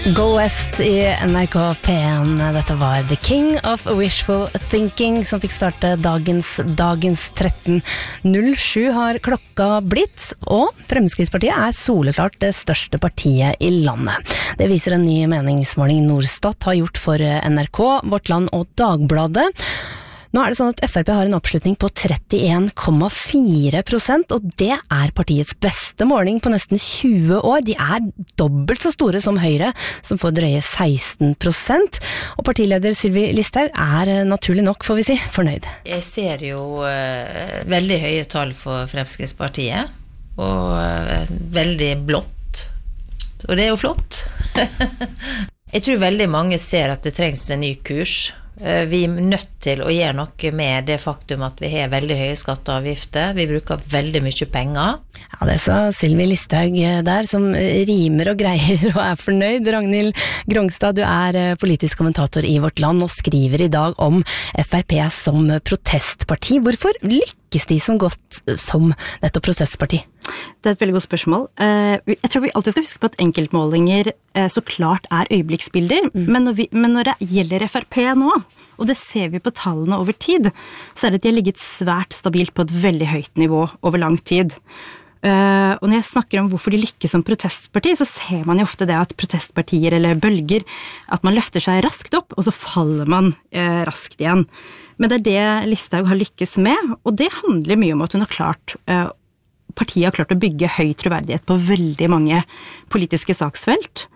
Go West i NRK P1. Dette var The King of Wishful Thinking som fikk starte dagens 13.07 har klokka blitt, og Fremskrittspartiet er soleklart det største partiet i landet. Det viser en ny meningsmåling Norstat har gjort for NRK, Vårt Land og Dagbladet. Nå er det sånn at FrP har en oppslutning på 31,4%, og det er partiets beste måling på nesten 20 år. De er dobbelt så store som Høyre, som får drøye 16%. Og partileder Sylvi Listhaug er naturlig nok, får vi si, fornøyd. Jeg ser jo veldig høye tall for Fremskrittspartiet, og veldig blått. Og det er jo flott. Jeg tror veldig mange ser at det trengs en ny kurs. Vi er nødt til å gjøre noe med det faktum at vi har veldig høye skatteavgifter. Vi bruker veldig mye penger. Ja, det sa Sylvi Listhaug der, som rimer og greier og er fornøyd. Ragnhild Grongstad, du er politisk kommentator i Vårt Land og skriver i dag om FrP som protestparti. Hvorfor lykkes de som godt som nettopp protestparti? Det er et veldig godt spørsmål. Jeg tror vi alltid skal huske på at enkeltmålinger så klart er øyeblikksbilder, men når det gjelder FrP nå, og det ser vi på tallene over tid, så er det at de har ligget svært stabilt på et veldig høyt nivå over lang tid. Og når jeg snakker om hvorfor de lykkes som protestparti, så ser man jo ofte det at protestpartier eller bølger, at man løfter seg raskt opp, og så faller man raskt igjen. Men det er det Listhaug har lykkes med, og det handler mye om at hun har klart partiet har klart å bygge høy troverdighet på veldig mange politiske saksfelt.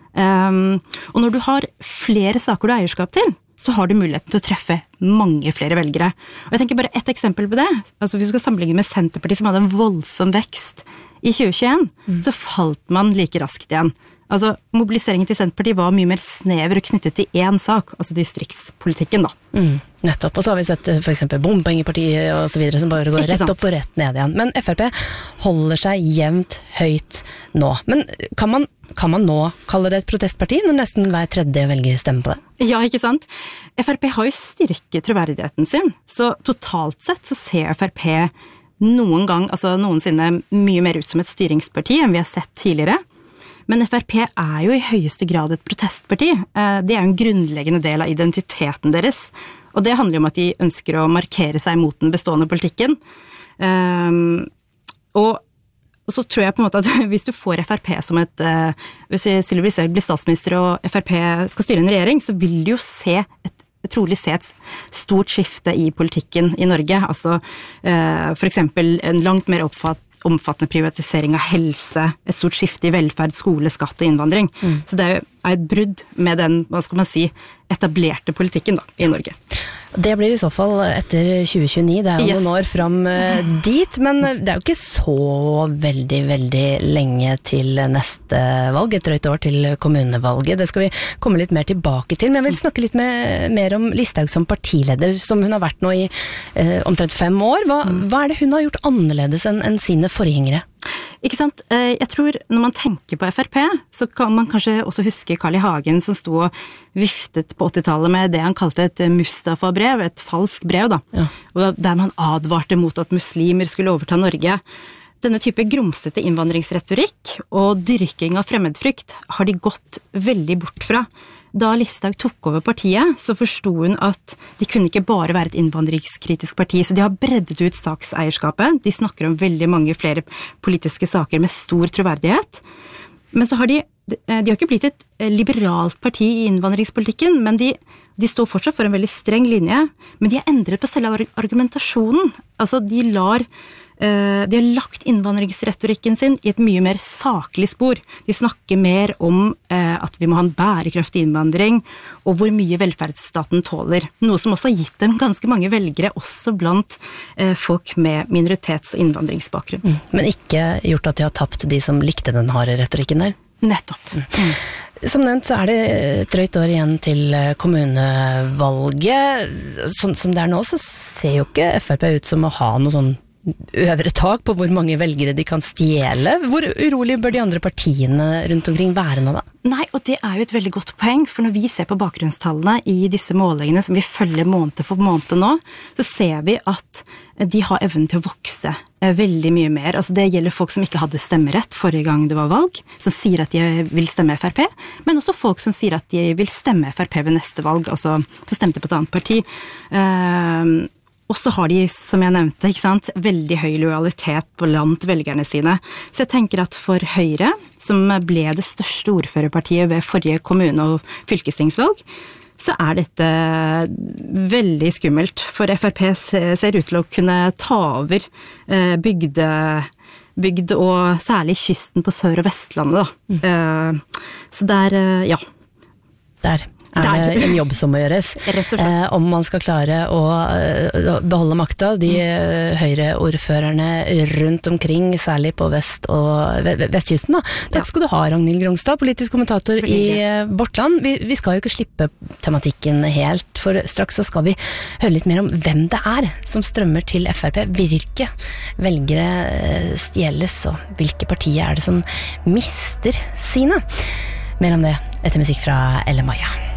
Og når du har flere saker du har eierskap til, så har du muligheten til å treffe mange flere velgere. Og jeg tenker bare ett eksempel på det. Altså hvis vi skal sammenligne med Senterpartiet, som hadde en voldsom vekst i 2021, så falt man like raskt igjen. Altså, mobiliseringen til Senterpartiet var mye mer snever og knyttet til én sak, altså distriktspolitikken da. Nettopp, og så har vi sett for eksempel bompengepartiet og så videre, som bare går rett opp og rett ned igjen. Men FrP holder seg jevnt høyt nå. Men kan man nå kalle det et protestparti når nesten hver tredje velger stemmer på det? Ja, ikke sant? FrP har jo styrket troverdigheten sin, så totalt sett så ser FrP noensinne mye mer ut som et styringsparti enn vi har sett tidligere. Men FrP er jo i høyeste grad et protestparti. Det er jo en grunnleggende del av identiteten deres. Og det handler om at de ønsker å markere seg mot den bestående politikken. Og så tror jeg på en måte at hvis du får FrP som hvis Sylvi Listhaug blir statsminister og FrP skal styre en regjering, så vil du jo trolig se et stort skifte i politikken i Norge. Altså for eksempel en langt mer omfattende privatisering av helse, et stort skifte i velferd, skole, skatt og innvandring. Så det er et brudd med den, hva skal man si, etablerte politikken da, i Norge. Det blir i så fall etter 2029, det er jo noen år fram dit, men det er jo ikke så veldig lenge til neste valg, et drøyt år til kommunevalget. Det skal vi komme litt mer tilbake til, men jeg vil snakke litt mer om Listhaug som partileder, som hun har vært nå i omtrent 5 år. Hva er det hun har gjort annerledes enn sine forgjengere? Ikke sant? Jeg tror når man tenker på FrP, så kan man kanskje også huske Carl I. Hagen som sto og viftet på 80-tallet med det han kalte et Mustafa-brev, et falsk brev da. Ja. Og der man advarte mot at muslimer skulle overta Norge. Denne type grumsete innvandringsretorikk og dyrking av fremmedfrykt har de gått veldig bort fra. Da Listhaug tok over partiet, så forsto hun at de kunne ikke bare være et innvandringskritisk parti, så de har breddet ut sakseierskapet. De snakker om veldig mange flere politiske saker med stor troverdighet. Men så har de har ikke blitt et liberalt parti i innvandringspolitikken, men de står fortsatt for en veldig streng linje, men de har endret på selve argumentasjonen. Altså de har lagt innvandringsretorikken sin i et mye mer saklig spor. De snakker mer om at vi må ha en bærekraftig innvandring, og hvor mye velferdsstaten tåler. Noe som også har gitt dem ganske mange velgere, også blant folk med minoritets- og innvandringsbakgrunn. Men ikke gjort at de har tapt de som likte den harde retorikken der? Nettopp. Som nevnt så er det et drøyt år igjen til kommunevalget. Sånn som det er nå, så ser jo ikke FrP ut som å ha noe sånn øvre tak på hvor mange velgere de kan stjele? Hvor urolig bør de andre partiene rundt omkring være nå da? Nei, og det jo et veldig godt poeng, for når vi ser på bakgrunnstallene i disse målingene som vi følger måned for måned nå, så ser vi at de har evnen til å vokse veldig mye mer. Altså det gjelder folk som ikke hadde stemmerett forrige gang det var valg, som sier at de vil stemme FrP, men også folk som sier at de vil stemme FrP ved neste valg, altså som stemte på et annet parti. Og så har de, som jeg nevnte, ikke sant, veldig høy lojalitet blant velgerne sine. Så jeg tenker at for Høyre, som ble det største ordførerpartiet ved forrige kommune- og fylkestingsvalg, så dette veldig skummelt. For FrP ser ut til å kunne ta over bygd og særlig kysten på Sør- og Vestlandet. Da. Så ja. Der det en jobb som må gjøres. Om man skal klare å beholde makta, de Høyre-ordførerne rundt omkring, særlig på vestkysten. Da. Takk skal du ha, Ragnhild Grongstad, politisk kommentator i Vårt Land. Vi skal jo ikke slippe tematikken helt, for straks så skal vi høre litt mer om hvem det som strømmer til FrP. Hvilke velgere stjeles, og hvilke partier det som mister sine? Mer om det etter musikk fra Elle Maja.